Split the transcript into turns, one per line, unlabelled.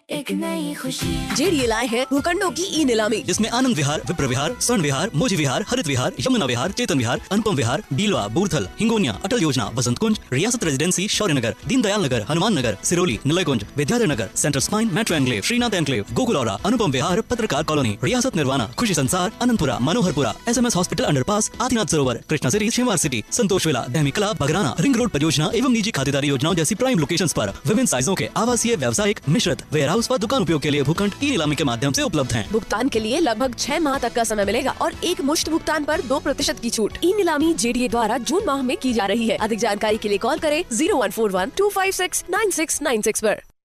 एक नई खुशी।
जेडीए लाए है भूखंडों की ई नीलामी,
जिसमें आनंद विहार, विप्र विहार, स्वर्ण विहार, मोजी विहार, हरित विहार, यमुना विहार, चेतन विहार, अनुपम विहार, बीलवा, बूर्थल, हिंगोनिया, अटल योजना, वसंत कुंज, रियासत रेजिडेंसी, शौर्य नगर, Deendayal Nagar, Hanuman Nagar, Siroli, निलयकुंज, Vidyadhar Nagar, central spine, metro enclave, Srinath enclave, गोकुलौरा, अनुपम विहार, पत्रकार कॉलोनी, रियासत निर्वाणा, खुशी संसार, Ananthapura, Manoharpura, SMS hospital underpass, Adinath सरोवर, कृष्णा सिटी, शिवार सिटी, संतोष विला, दहमी कला, बगराना, रिंग रोड परियोजना एवं निजी खातेदारी योजनाओं जैसी प्राइम लोकेशंस पर विभिन्न साइजों के आवासीय, व्यावसायिक, मिश्रित, वेयर हाउस व दुकान उपयोग के लिए भूखंड ई नीलामी के माध्यम से उपलब्ध हैं।
भुगतान के लिए लगभग 6 माह तक का समय मिलेगा और एक मुश्त भुगतान पर 2% की छूट। ई नीलामी जेडीए द्वारा जून माह में की जा रही है। अधिक जानकारी के लिए कॉल करें 0141 256 9696 पर।